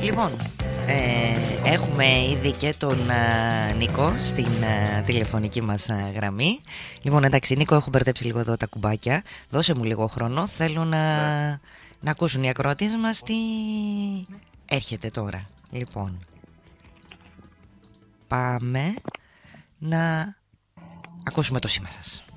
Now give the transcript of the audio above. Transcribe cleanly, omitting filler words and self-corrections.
Λοιπόν, έχουμε ήδη και τον Νίκο στην τηλεφωνική μας γραμμή. Λοιπόν, εντάξει Νίκο, έχω μπερδέψει λίγο εδώ τα κουμπάκια. Δώσε μου λίγο χρόνο. Θέλω να ακούσουν οι ακροατές μας τι έρχεται τώρα. Λοιπόν, πάμε να ακούσουμε το σήμα σας.